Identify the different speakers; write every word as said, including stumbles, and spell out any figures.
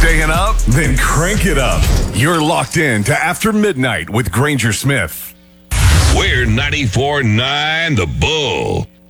Speaker 1: Staying up? Then crank it up. You're locked in to After Midnight with Granger Smith.
Speaker 2: We're ninety-four point nine The Bull.